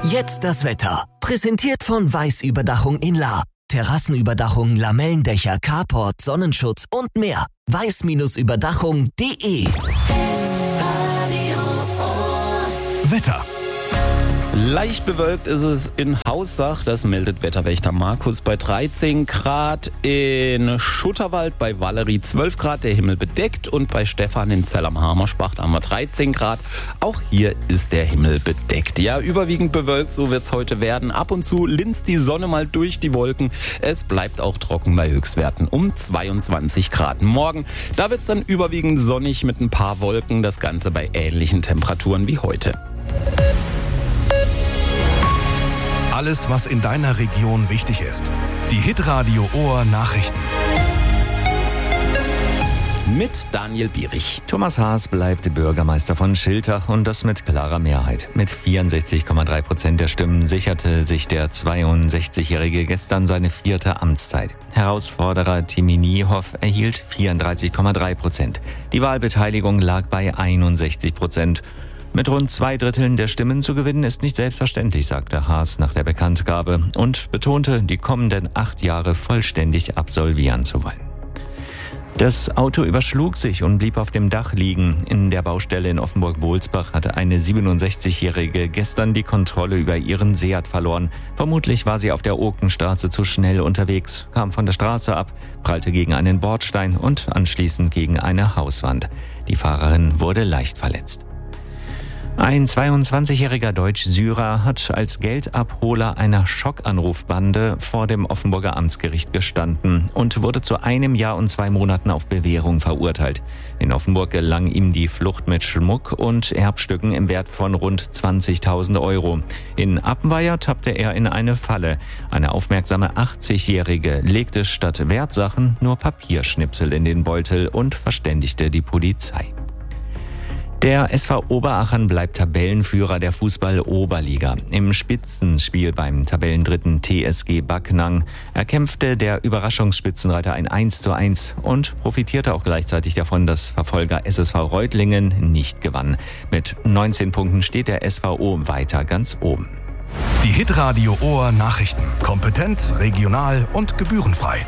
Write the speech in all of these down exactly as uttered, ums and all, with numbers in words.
Jetzt das Wetter. Präsentiert von Weiß Überdachung in Lahr. Terrassenüberdachung, Lamellendächer, Carport, Sonnenschutz und mehr. weiß Überdachung punkt de. Wetter. Leicht bewölkt ist es in Haussach, das meldet Wetterwächter Markus bei dreizehn Grad, in Schutterwald bei Valerie zwölf Grad, der Himmel bedeckt, und bei Stefan in Zell am Hamerspacht haben wir dreizehn Grad. Auch hier ist der Himmel bedeckt. Ja, überwiegend bewölkt, so wird es heute werden. Ab und zu linst die Sonne mal durch die Wolken. Es bleibt auch trocken bei Höchstwerten um zweiundzwanzig Grad. Morgen, da wird es dann überwiegend sonnig mit ein paar Wolken, das Ganze bei ähnlichen Temperaturen wie heute. Alles, was in deiner Region wichtig ist. Die Hitradio Ohr Nachrichten. Mit Daniel Bierich. Thomas Haas bleibt Bürgermeister von Schiltach, und das mit klarer Mehrheit. Mit vierundsechzig Komma drei Prozent der Stimmen sicherte sich der zweiundsechzigjährige gestern seine vierte Amtszeit. Herausforderer Timi Niehoff erhielt vierunddreißig Komma drei Prozent. Die Wahlbeteiligung lag bei einundsechzig Prozent. Mit rund zwei Dritteln der Stimmen zu gewinnen ist nicht selbstverständlich, sagte Haas nach der Bekanntgabe und betonte, die kommenden acht Jahre vollständig absolvieren zu wollen. Das Auto überschlug sich und blieb auf dem Dach liegen. In der Baustelle in Offenburg-Bohlsbach hatte eine siebenundsechzigjährige gestern die Kontrolle über ihren Seat verloren. Vermutlich war sie auf der Okenstraße zu schnell unterwegs, kam von der Straße ab, prallte gegen einen Bordstein und anschließend gegen eine Hauswand. Die Fahrerin wurde leicht verletzt. Ein zweiundzwanzigjähriger Deutsch-Syrer hat als Geldabholer einer Schockanrufbande vor dem Offenburger Amtsgericht gestanden und wurde zu einem Jahr und zwei Monaten auf Bewährung verurteilt. In Offenburg gelang ihm die Flucht mit Schmuck und Erbstücken im Wert von rund zwanzigtausend Euro. In Appenweier tappte er in eine Falle. Eine aufmerksame achtzigjährige legte statt Wertsachen nur Papierschnipsel in den Beutel und verständigte die Polizei. Der S V Oberachern bleibt Tabellenführer der Fußball-Oberliga. Im Spitzenspiel beim Tabellendritten T S G Backnang erkämpfte der Überraschungsspitzenreiter ein eins zu eins und profitierte auch gleichzeitig davon, dass Verfolger S S V Reutlingen nicht gewann. Mit neunzehn Punkten steht der S V O weiter ganz oben. Die Hitradio Ohr Nachrichten. Kompetent, regional und gebührenfrei.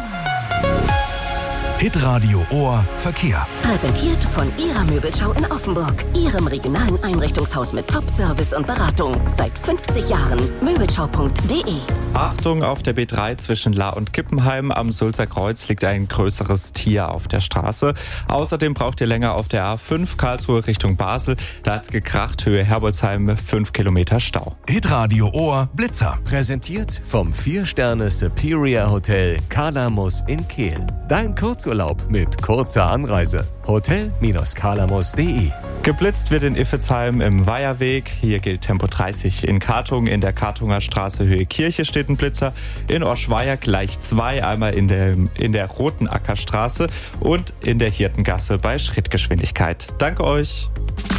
Hitradio Ohr Verkehr. Präsentiert von Ihrer Möbelschau in Offenburg. Ihrem regionalen Einrichtungshaus mit Top-Service und Beratung. Seit fünfzig Jahren. Möbelschau punkt de. Achtung, auf der B drei zwischen Lahr und Kippenheim am Sulzer Kreuz liegt ein größeres Tier auf der Straße. Außerdem braucht ihr länger auf der A fünf Karlsruhe Richtung Basel. Da hat's gekracht, Höhe Herbolzheim, fünf Kilometer Stau. Hitradio Ohr Blitzer. Präsentiert vom vier Sterne Superior Hotel Kalamus in Kehl. Dein Kurzurlaub mit kurzer Anreise. hotel kalamus punkt de. Geblitzt wird in Iffezheim im Weiherweg. Hier gilt Tempo dreißig. In Kartung in der Kartunger Straße Höhe Kirche steht ein Blitzer. In Oschweier gleich zwei. Einmal in der, in der Roten Ackerstraße und in der Hirtengasse bei Schrittgeschwindigkeit. Danke euch.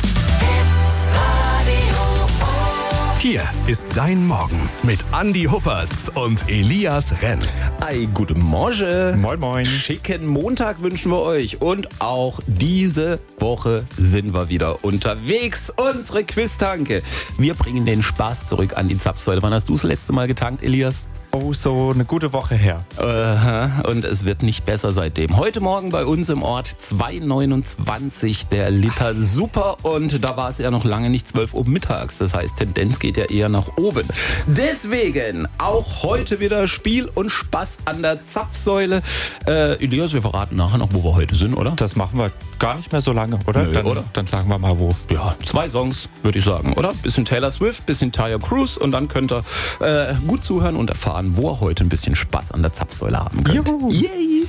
Hier ist dein Morgen mit Andi Huppertz und Elias Renz. Ei, guten Morgen. Moin, moin. Schicken Montag wünschen wir euch. Und auch diese Woche sind wir wieder unterwegs. Unsere Quiztanke. Wir bringen den Spaß zurück an die Zapfsäule. Wann hast du das letzte Mal getankt, Elias? Oh, so eine gute Woche her. Aha, und es wird nicht besser seitdem. Heute Morgen bei uns im Ort zwei neunundzwanzig der Liter. Super. Und da war es ja noch lange nicht zwölf Uhr mittags. Das heißt, Tendenz geht ja eher nach oben. Deswegen auch heute wieder Spiel und Spaß an der Zapfsäule. Äh, Elias, wir verraten nachher noch, wo wir heute sind, oder? Das machen wir gar nicht mehr so lange, oder? Nö, dann, oder? Dann sagen wir mal wo. Ja, zwei Songs, würde ich sagen, oder? Bisschen Taylor Swift, bisschen Tyre Cruise und dann könnt ihr äh, gut zuhören und erfahren, wo ihr heute ein bisschen Spaß an der Zapfsäule haben könnt. Juhu. Yay!